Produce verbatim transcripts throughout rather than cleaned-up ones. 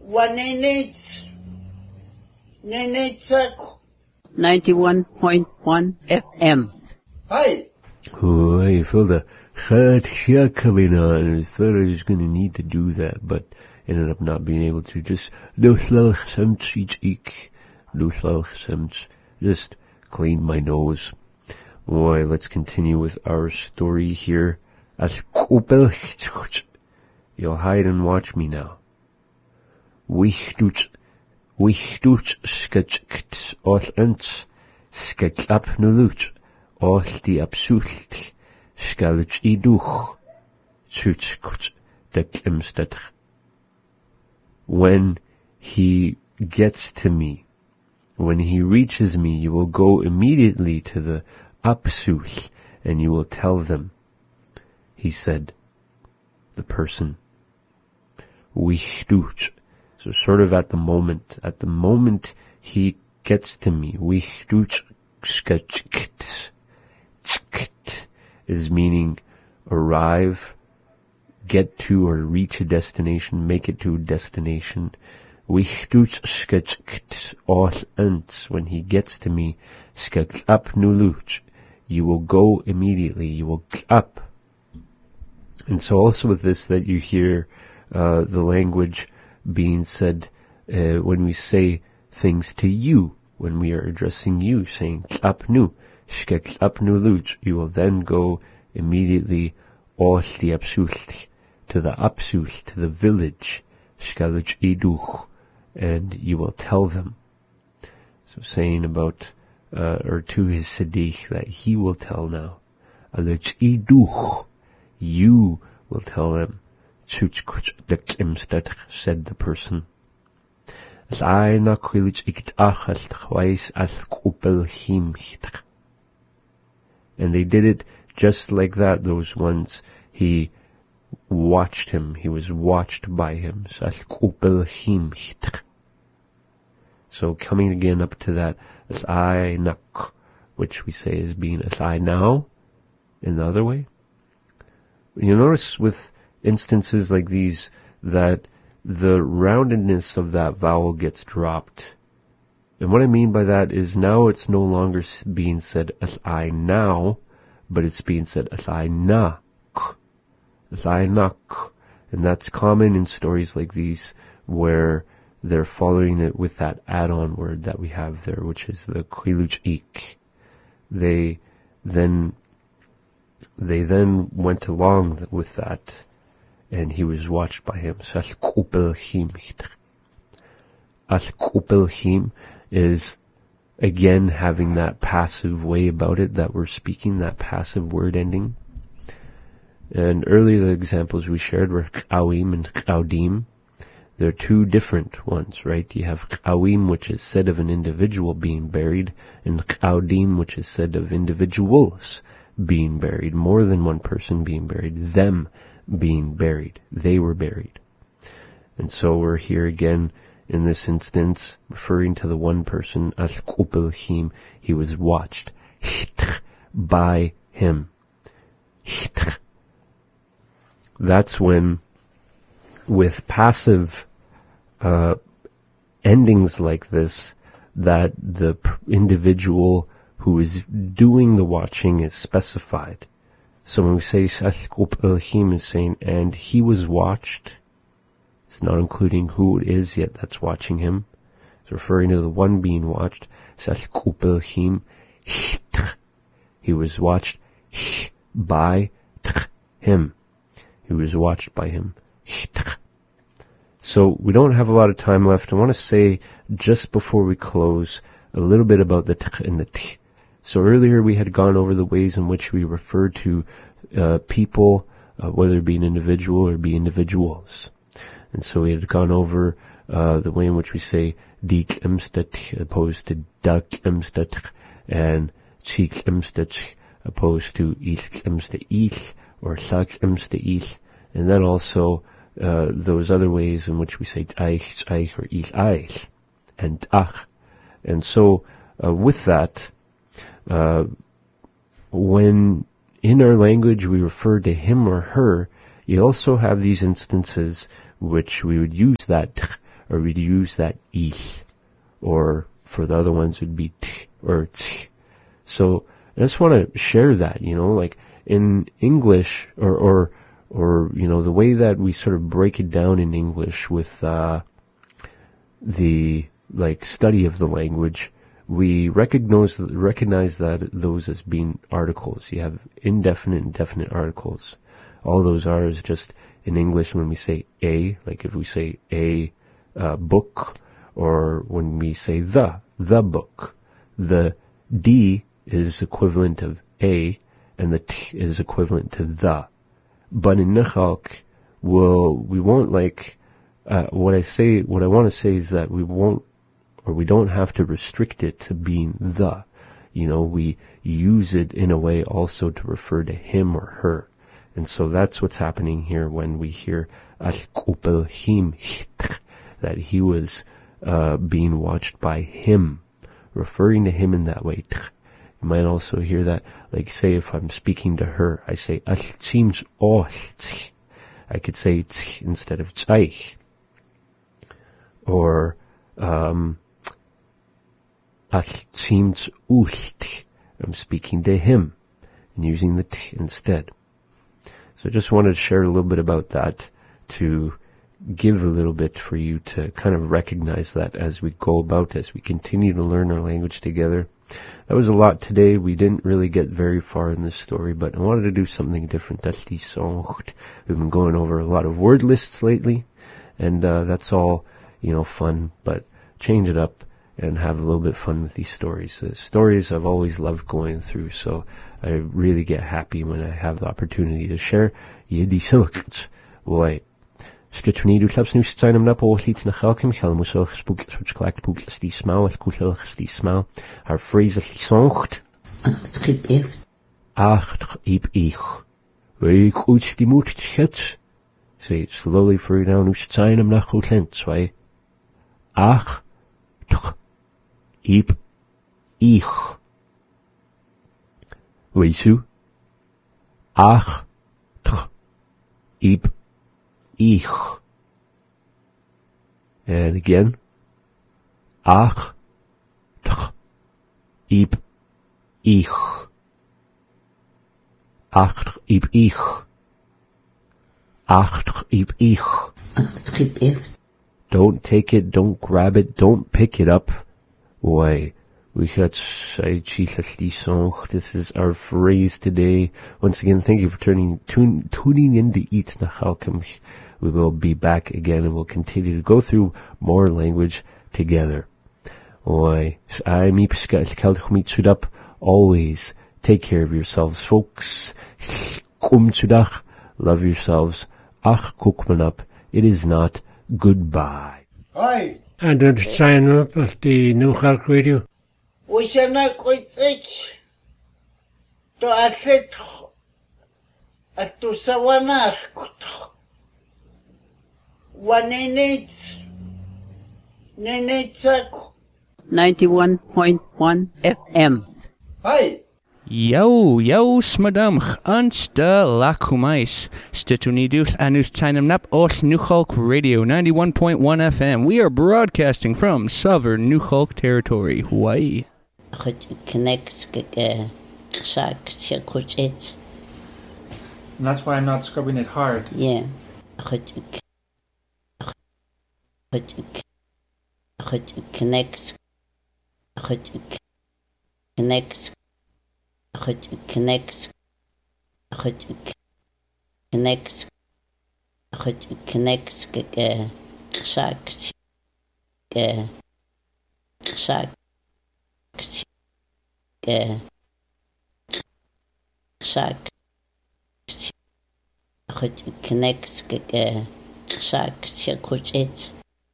Waninits. Ninitsak. ninety-one point one F M. Hi. Oh, I felt a hard shot coming on, and I thought I was going to need to do that, but ended up not being able to. Just no slal chsemt each ik, no slal chsemt. Just clean my nose. Boy, let's continue with our story here. As kopel, you'll hide and watch me now. Wichtut, wichtut, sketcht, oth ents, sketch up nulut. Oth die absult, skalch iduch, tsuch de klimstet. When he gets to me, when he reaches me, you will go immediately to the absul, and you will tell them, he said, the person. Wichtut. So sort of at the moment, at the moment he gets to me, wichtut, sketcht. Is meaning arrive, get to or reach a destination, make it to a destination. Wichtut sketcht oth ents, when he gets to me, sketch up nulut, you will go immediately, you will up. And so also with this that you hear uh, the language being said uh, when we say things to you, when we are addressing you, saying up nu. Sketch nu luch, you will then go immediately oth the absult, to the absult, to the village, skaluch iduch, and you will tell them. So saying about, uh, or to his siddiq, that he will tell now. Aluch iduch, you will tell them. Tsuchkuch de klimstet, said the person. As I na kwilich ikt ach as tchwais as kupel himcht. And they did it just like that, those ones. He watched him. He was watched by him. So coming again up to that, as I nak, which we say is being as I now, in the other way. You notice with instances like these that the roundedness of that vowel gets dropped. And what I mean by that is now it's no longer being said as I now, but it's being said as I na, as I na. And that's common in stories like these where they're following it with that add-on word that we have there, which is the kwiluch ik. They then, they then went along with that, and he was watched by him. So as kupel him. As kupel him is again having that passive way about it that we're speaking, that passive word ending. And earlier the examples we shared were ch'awim and ch'awdim. They're two different ones, right? You have ch'awim, which is said of an individual being buried, and ch'awdim, which is said of individuals being buried, more than one person being buried, them being buried. They were buried. And so we're here again in this instance, referring to the one person, as kupel him, he was watched by him. That's when, with passive uh, endings like this, that the individual who is doing the watching is specified. So when we say as kupel him is saying, and he was watched, it's not including who it is yet that's watching him. It's referring to the one being watched. Sas kupel him. He was watched by him. He was watched by him. So we don't have a lot of time left. I want to say just before we close a little bit about the t and the t. So earlier we had gone over the ways in which we refer to uh, people, uh, whether it be an individual or be individuals. And so we had gone over uh, the way in which we say die klimstet opposed to da klimstet, and chi klimstet opposed to ich klimste ich or sa klimste ich, and then also uh, those other ways in which we say eich, eich or ich, eich, and ach. And so uh, with that, uh, when in our language we refer to him or her, you also have these instances which we would use that or we'd use that ich, or for the other ones would be t or t. So I just want to share that, you know, like in English, or, or, or, you know, the way that we sort of break it down in English with, uh, the, like, study of the language, we recognize, recognize that those as being articles. You have indefinite and definite articles. All those are is just in English when we say a, like if we say a, uh, book, or when we say the, the book, the D is equivalent of a, and the t is equivalent to the. But in Nechal, well, we won't like, uh, what I say, what I want to say is that we won't, or we don't have to restrict it to being the. You know, we use it in a way also to refer to him or her. And so that's what's happening here when we hear him, that he was uh, being watched by him, referring to him in that way. You might also hear that, like, say, if I'm speaking to her, I say, I could say instead of tzai. Or, um, I'm speaking to him, and using the t instead. So I just wanted to share a little bit about that, to give a little bit for you to kind of recognize that as we go about, as we continue to learn our language together. That was a lot today. We didn't really get very far in this story, but I wanted to do something different. We've been going over a lot of word lists lately, and uh, that's all, you know, fun, but change it up and have a little bit of fun with these stories. The stories I've always loved going through, so I really get happy when I have the opportunity to share Yiddish. Why? Stutni du klapst nu zijn na polit na galkem gel moes so gespoeld soort klaakt poetles die smaal het koeselgigs die smaal haar vreesel die songt acht iep ich week goed die moet schets say it slowly for you now nu zijn na goed lent zwei ach iep ich weet u ach iep ich. And again. Ach. Tch. Ib. Ich. Ach. Ib. Ich. Ach. Ib. Ich. Don't take it. Don't grab it. Don't pick it up. Why? We got this is our phrase today. Once again, thank you for turning, tune, tuning in to Eat Nachalkim. We will be back again and we'll continue to go through more language together. Always take care of yourselves, folks. Love yourselves. Ach, kukmanap. It is not goodbye. Hi. And then sign up at the New Halk Radio. We shall not quit it. To accept at to sawana. One needs ninety-one point one F M. Hi. Yo, yo, smadam, ansta lakumais. Stituniduch anus tainam nap och New Halk Radio ninety-one point one F M. We are broadcasting from Southern New Halk Territory, Hawaii. And that's why I'm not scrubbing it hard. Yeah. Connects. Connects. Connects. Connects. Connects. Sharks. Sharks. Sharks. Connects. Sharks. Coach it.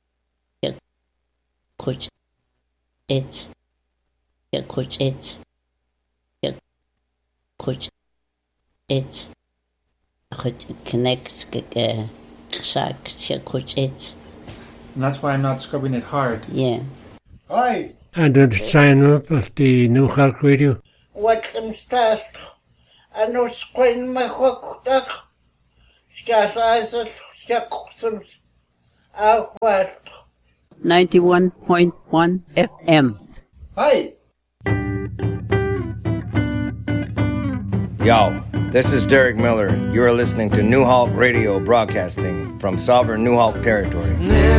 Coach it. Coach it. Coach it. Connects. Sharks. Coach it. And that's why I'm not scrubbing it hard. Yeah. Hi. And then sign up at the New Halk Radio. What am start? I know screen my hook duck. Skas eyes, skas, I what? ninety-one point one F M. Hi. Yo, this is Derek Miller. You are listening to New Hulk Radio broadcasting from sovereign New Hulk territory.